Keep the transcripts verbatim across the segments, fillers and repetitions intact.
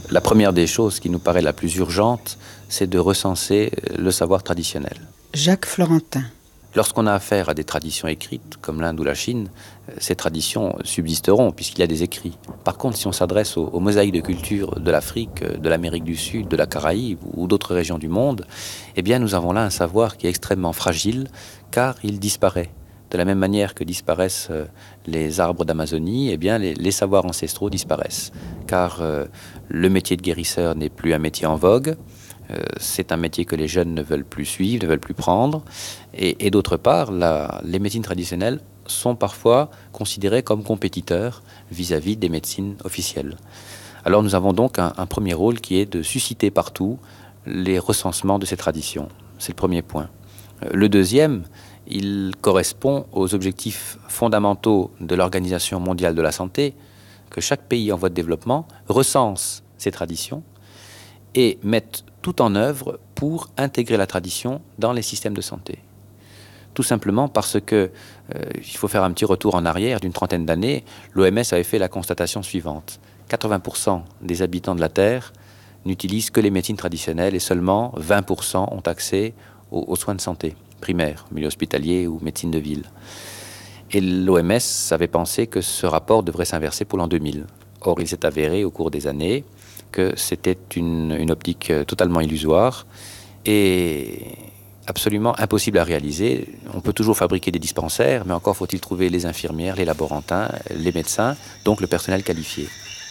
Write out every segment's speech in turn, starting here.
La première des choses qui nous paraît la plus urgente, c'est de recenser le savoir traditionnel. Jacques Florentin. Lorsqu'on a affaire à des traditions écrites, comme l'Inde ou la Chine, ces traditions subsisteront puisqu'il y a des écrits. Par contre, si on s'adresse aux, aux mosaïques de culture de l'Afrique, de l'Amérique du Sud, de la Caraïbe ou d'autres régions du monde, eh bien nous avons là un savoir qui est extrêmement fragile car il disparaît. De la même manière que disparaissent les arbres d'Amazonie, eh bien les, les savoirs ancestraux disparaissent. Car euh, le métier de guérisseur n'est plus un métier en vogue. Euh, c'est un métier que les jeunes ne veulent plus suivre, ne veulent plus prendre. Et, et d'autre part, la, les médecines traditionnelles sont parfois considérées comme compétiteurs vis-à-vis des médecines officielles. Alors nous avons donc un, un premier rôle qui est de susciter partout les recensements de ces traditions. C'est le premier point. Euh, le deuxième, il correspond aux objectifs fondamentaux de l'Organisation mondiale de la santé, que chaque pays en voie de développement recense ces traditions et mette tout en œuvre pour intégrer la tradition dans les systèmes de santé. Tout simplement parce que, euh, il faut faire un petit retour en arrière d'une trentaine d'années, l'O M S avait fait la constatation suivante. quatre-vingts pour cent des habitants de la Terre n'utilisent que les médecines traditionnelles et seulement vingt pour cent ont accès aux, aux soins de santé primaires, milieu hospitalier ou médecine de ville. Et l'O M S avait pensé que ce rapport devrait s'inverser pour l'an deux mille. Or, il s'est avéré au cours des années que c'était une, une optique totalement illusoire et absolument impossible à réaliser. On peut toujours fabriquer des dispensaires, mais encore faut-il trouver les infirmières, les laborantins, les médecins, donc le personnel qualifié.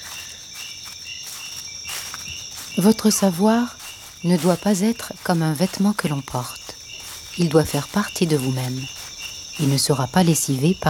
Votre savoir ne doit pas être comme un vêtement que l'on porte. Il doit faire partie de vous-même. Il ne sera pas lessivé par